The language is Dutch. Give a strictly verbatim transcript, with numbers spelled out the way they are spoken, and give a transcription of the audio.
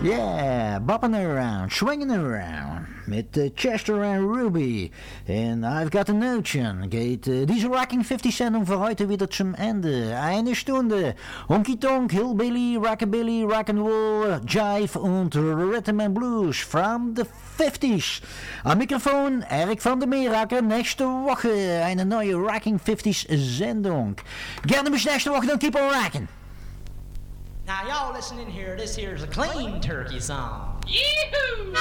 Yeah, bopping around, swinging around met uh, Chester en Ruby. En I've got a notion. Geht uh, diese Rocking fifty-Sendung für heute wieder zum Ende. Eine Stunde. Honky Tonk, Hillbilly, Rockabilly, Rock'n'Roll, Jive und Rhythm and Blues from the fifties. Am Mikrofon Erik van der Meeracker. Nächste Woche eine neue Rocking fifties Sendung. Gerne bis nächste Woche, dann keep on rocking. Now y'all listen in here, this here's a clean turkey song. Yee-hoo!